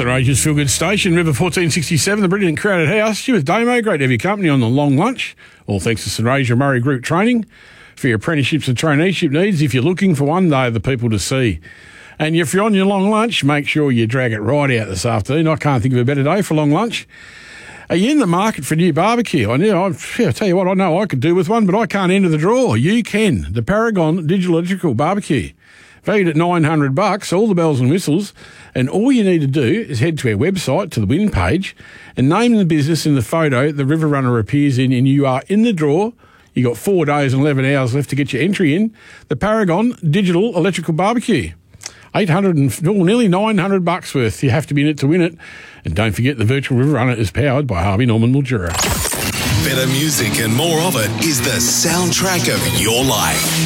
St Regis Feel Good Station, River 1467, the brilliant crowded house. You with Damo, great to have your company on the long lunch. All thanks to St Regis Murray Group Training. For your apprenticeships and traineeship needs, if you're looking for one, they're the people to see. And if you're on your long lunch, make sure you drag it right out this afternoon. I can't think of a better day for long lunch. Are you in the market for a new barbecue? I'll tell you what, I know I could do with one, but I can't enter the draw. You can. The Paragon Digital Electrical Barbecue. Valued at $900, all the bells and whistles. And all you need to do is head to our website, to the win page, and name the business in the photo the River Runner appears in, and you are in the draw. You got 4 days and 11 hours left to get your entry in. The Paragon Digital Electrical Barbecue. Nearly $900 worth. You have to be in it to win it. And don't forget, the virtual River Runner is powered by Harvey Norman Mildura. Better music and more of it is the soundtrack of your life.